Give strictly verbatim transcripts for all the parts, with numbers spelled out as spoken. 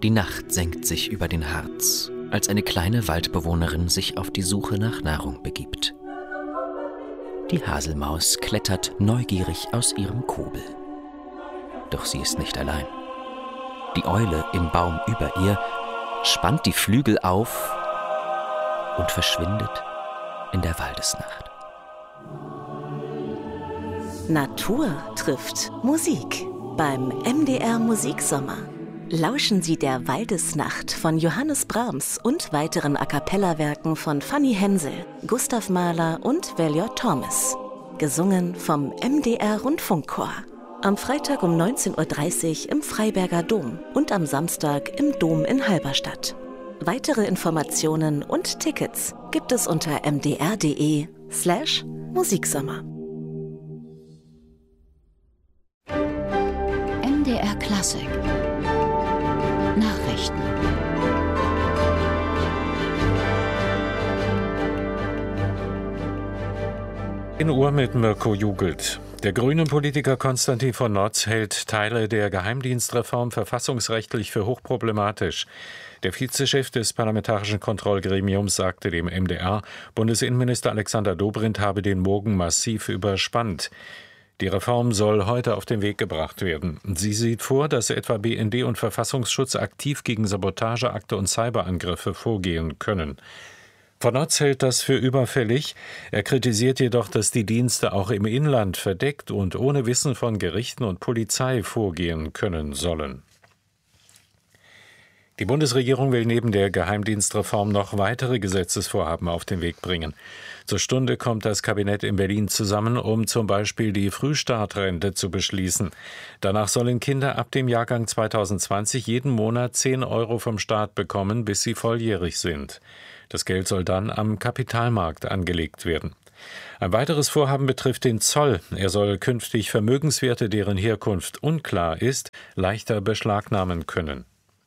Die Nacht senkt sich über den Harz, als eine kleine Waldbewohnerin sich auf die Suche nach Nahrung begibt. Die Haselmaus klettert neugierig aus ihrem Kobel. Doch sie ist nicht allein. Die Eule im Baum über ihr spannt die Flügel auf und verschwindet in der Waldesnacht. Natur trifft Musik beim M D R Musiksommer. Lauschen Sie der Waldesnacht von Johannes Brahms und weiteren A-cappella-Werken von Fanny Hensel, Gustav Mahler und Valior Thomas. Gesungen vom M D R Rundfunkchor. Am Freitag um neunzehn Uhr dreißig im Freiberger Dom und am Samstag im Dom in Halberstadt. Weitere Informationen und Tickets gibt es unter mdr.de slash Musiksommer. M D R Klassik Nachrichten. In Uhr mit Mirko Jugelt. Der grüne Politiker Konstantin von Notz hält Teile der Geheimdienstreform verfassungsrechtlich für hochproblematisch. Der Vizechef des Parlamentarischen Kontrollgremiums sagte dem M D R, Bundesinnenminister Alexander Dobrindt habe den Bogen massiv überspannt. Die Reform soll heute auf den Weg gebracht werden. Sie sieht vor, dass etwa B N D und Verfassungsschutz aktiv gegen Sabotageakte und Cyberangriffe vorgehen können. Von Notz hält das für überfällig. Er kritisiert jedoch, dass die Dienste auch im Inland verdeckt und ohne Wissen von Gerichten und Polizei vorgehen können sollen. Die Bundesregierung will neben der Geheimdienstreform noch weitere Gesetzesvorhaben auf den Weg bringen. Zur Stunde kommt das Kabinett in Berlin zusammen, um zum Beispiel die Frühstartrente zu beschließen. Danach sollen Kinder ab dem Jahrgang zweitausendzwanzig jeden Monat zehn Euro vom Staat bekommen, bis sie volljährig sind. Das Geld soll dann am Kapitalmarkt angelegt werden. Ein weiteres Vorhaben betrifft den Zoll. Er soll künftig Vermögenswerte, deren Herkunft unklar ist, leichter beschlagnahmen können.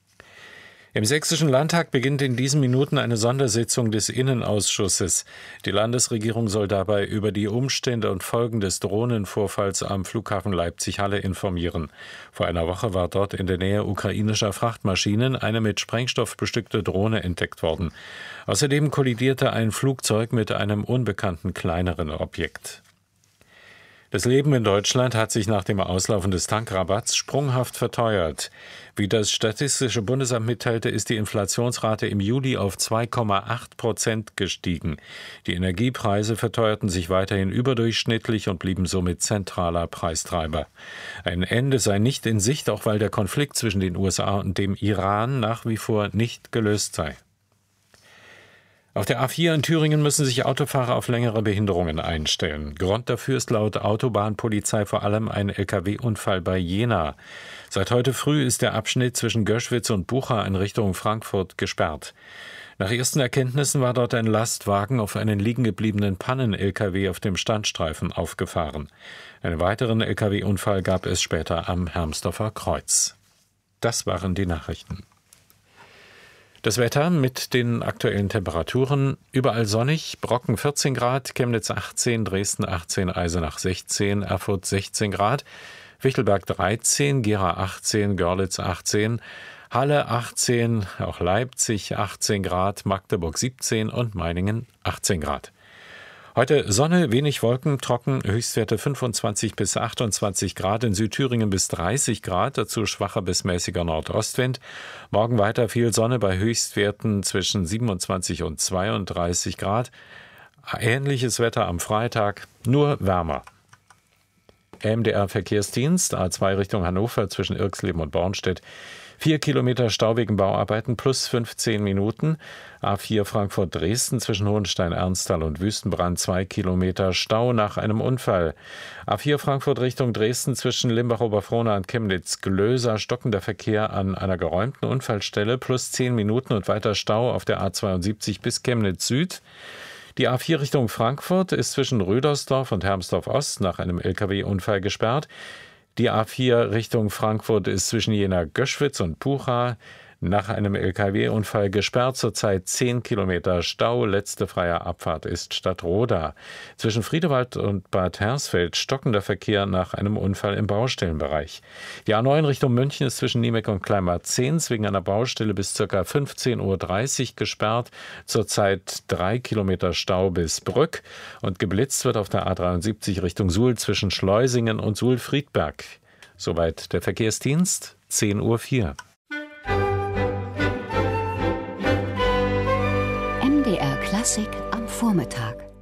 Im Sächsischen Landtag beginnt in diesen Minuten eine Sondersitzung des Innenausschusses. Die Landesregierung soll dabei über die Umstände und Folgen des Drohnenvorfalls am Flughafen Leipzig-Halle informieren. Vor einer Woche war dort in der Nähe ukrainischer Frachtmaschinen eine mit Sprengstoff bestückte Drohne entdeckt worden. Außerdem kollidierte ein Flugzeug mit einem unbekannten kleineren Objekt. Das Leben in Deutschland hat sich nach dem Auslaufen des Tankrabatts sprunghaft verteuert. Wie das Statistische Bundesamt mitteilte, ist die Inflationsrate im Juli auf zwei Komma acht Prozent gestiegen. Die Energiepreise verteuerten sich weiterhin überdurchschnittlich und blieben somit zentraler Preistreiber. Ein Ende sei nicht in Sicht, auch weil der Konflikt zwischen den U S A und dem Iran nach wie vor nicht gelöst sei. Auf der A vier in Thüringen müssen sich Autofahrer auf längere Behinderungen einstellen. Grund dafür ist laut Autobahnpolizei vor allem ein L K W-Unfall bei Jena. Seit heute früh ist der Abschnitt zwischen Göschwitz und Bucha in Richtung Frankfurt gesperrt. Nach ersten Erkenntnissen war dort ein Lastwagen auf einen liegengebliebenen Pannen-L K W auf dem Standstreifen aufgefahren. Einen weiteren L K W-Unfall gab es später am Hermsdorfer Kreuz. Das waren die Nachrichten. Das Wetter mit den aktuellen Temperaturen: überall sonnig, Brocken vierzehn Grad, Chemnitz achtzehn, Dresden achtzehn, Eisenach sechzehn, Erfurt sechzehn Grad, Fichtelberg dreizehn, Gera achtzehn, Görlitz achtzehn, Halle achtzehn, auch Leipzig achtzehn Grad, Magdeburg siebzehn und Meiningen achtzehn Grad. Heute Sonne, wenig Wolken, trocken, Höchstwerte fünfundzwanzig bis achtundzwanzig Grad, in Südthüringen bis dreißig Grad, dazu schwacher bis mäßiger Nordostwind. Morgen weiter viel Sonne bei Höchstwerten zwischen siebenundzwanzig und zweiunddreißig Grad. Ähnliches Wetter am Freitag, nur wärmer. M D R Verkehrsdienst, A zwei Richtung Hannover zwischen Irxleben und Bornstedt. Vier Kilometer Stau wegen Bauarbeiten plus fünfzehn Minuten. A vier Frankfurt-Dresden zwischen Hohenstein-Ernsthal und Wüstenbrand. Zwei Kilometer Stau nach einem Unfall. A vier Frankfurt Richtung Dresden zwischen Limbach-Oberfrohna und Chemnitz-Glöser. Stockender Verkehr an einer geräumten Unfallstelle plus zehn Minuten und weiter Stau auf der A zweiundsiebzig bis Chemnitz Süd. Die A vier Richtung Frankfurt ist zwischen Rödersdorf und Hermsdorf-Ost nach einem L K W-Unfall gesperrt. Die A vier Richtung Frankfurt ist zwischen Jena-Göschwitz und Pucha Nach einem L K W-Unfall gesperrt zurzeit zehn Kilometer Stau. Letzte freie Abfahrt ist Stadtroda. Zwischen Friedewald und Bad Hersfeld stockender Verkehr nach einem Unfall im Baustellenbereich. Die A neun Richtung München ist zwischen Niemek und Kleinmarzens wegen einer Baustelle bis ca. fünfzehn Uhr dreißig gesperrt. Zurzeit drei Kilometer Stau bis Brück. Und geblitzt wird auf der A dreiundsiebzig Richtung Suhl zwischen Schleusingen und Suhl-Friedberg. Soweit der Verkehrsdienst, zehn Uhr vier. M D R Klassik am Vormittag.